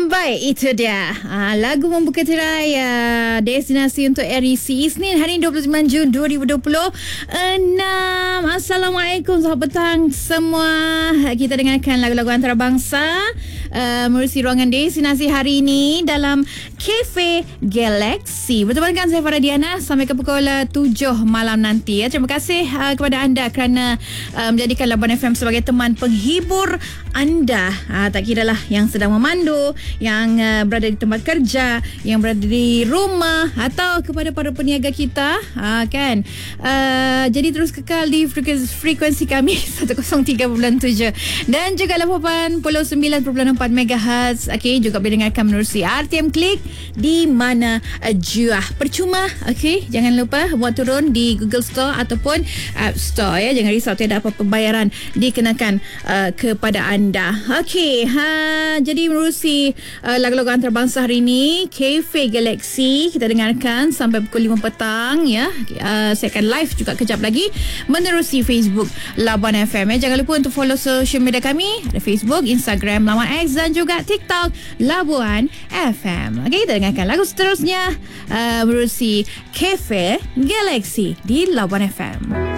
Baik, itu dia lagu membuka tirai destinasi untuk REC Isnin hari ini 29 Jun 2026. Assalamualaikum sahabat petang semua. Kita dengarkan lagu-lagu antarabangsa menerusi ruangan destinasi hari ini dalam Cafe Galaxy. Bertemu dengan saya Farah Diana sampai ke pukul 7 malam nanti. Terima kasih kepada anda kerana menjadikan Labuan FM sebagai teman penghibur anda. Tak kira lah yang sedang memandu, yang berada di tempat kerja, yang berada di rumah, atau kepada para peniaga kita, kan. Jadi terus kekal di frekuensi kami 103.7 dan juga 89.4 MHz. Okey, juga boleh dengarkan menerusi RTM Klik di mana jua. Percuma. Okey, jangan lupa buat turun di Google Store ataupun App Store ya. Jangan risau, tiada apa pembayaran dikenakan kepada anda. Okey, jadi menerusi lagu-lagu antarabangsa hari ini, Cafe Galaxy kita dengarkan sampai pukul 5 petang ya. Saya akan live juga kejap lagi menerusi Facebook Labuan FM ya. Jangan lupa untuk follow social media kami, ada Facebook, Instagram Labuan X dan juga TikTok Labuan FM. Okey, kita dengarkan lagu seterusnya menerusi Cafe Galaxy di Labuan FM.